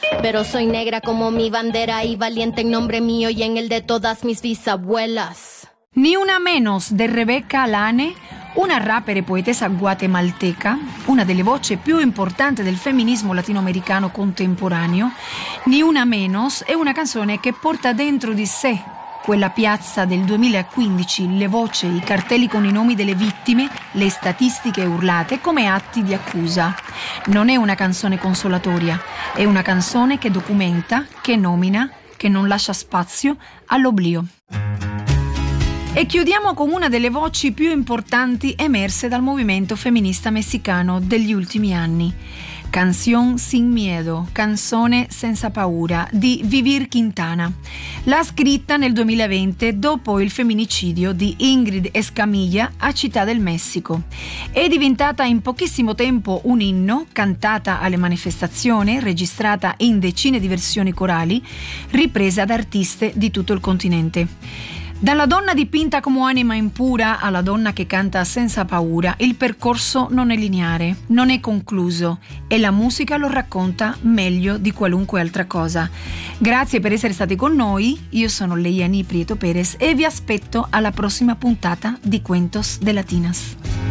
Pero soy negra como mi bandera y valiente en nombre mío y en el de todas mis bisabuelas. Ni una menos de Rebecca Alane, una rapper e poetessa guatemalteca, una delle voci più importanti del femminismo latinoamericano contemporaneo. Ni una menos è una canzone che porta dentro di sé quella piazza del 2015, le voci, i cartelli con i nomi delle vittime, le statistiche urlate come atti di accusa. Non è una canzone consolatoria, è una canzone che documenta, che nomina, che non lascia spazio all'oblio. E chiudiamo con una delle voci più importanti emerse dal movimento femminista messicano degli ultimi anni. Canción sin miedo, canzone senza paura, di Vivir Quintana. L'ha scritta nel 2020 dopo il femminicidio di Ingrid Escamilla a Città del Messico. È diventata in pochissimo tempo un inno, cantata alle manifestazioni, registrata in decine di versioni corali, ripresa da artiste di tutto il continente. Dalla donna dipinta come anima impura alla donna che canta senza paura, il percorso non è lineare, non è concluso e la musica lo racconta meglio di qualunque altra cosa. Grazie per essere stati con noi, io sono Leiani Prieto Perez e vi aspetto alla prossima puntata di Cuentos de Latinas.